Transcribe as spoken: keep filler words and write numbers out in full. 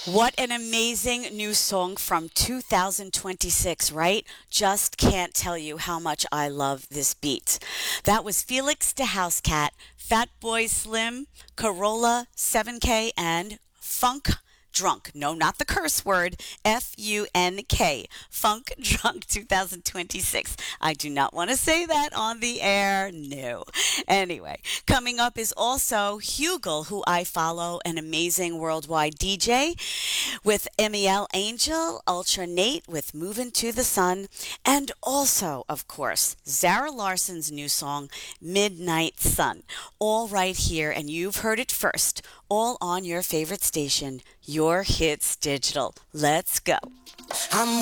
What an amazing new song from two thousand twenty-six, right? Just can't tell you how much I love this beat. That was Felix the Housecat, Fatboy Slim, Corolla seven K, and Funk Drunk. No, not the curse word. F U N K. Funk Drunk twenty twenty-six. I do not want to say that on the air. No. Anyway, coming up is also Hugel, who I follow, an amazing worldwide D J, with Emiel Angel, Ultra Nate with Moving to the Sun, and also, of course, Zara Larson's new song, Midnight Sun. All right here, and you've heard it first, all on your favorite station, Your Hits Digital. Let's go. I'm